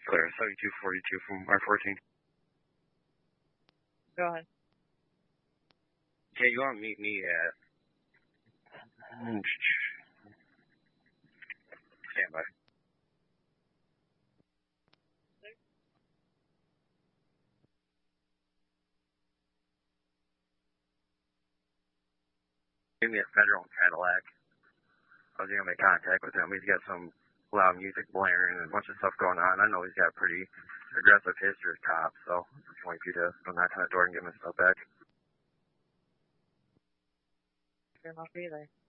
Clear, 7242 from R14. Go ahead. Okay, you want to meet me at... Stand by. Give me a Federal Cadillac. I was going to make contact with him. He's got some loud music blaring and a bunch of stuff going on. I know he's got a pretty aggressive history as cops, so I just want you to go knock on the door and give him his stuff back. You're not be there.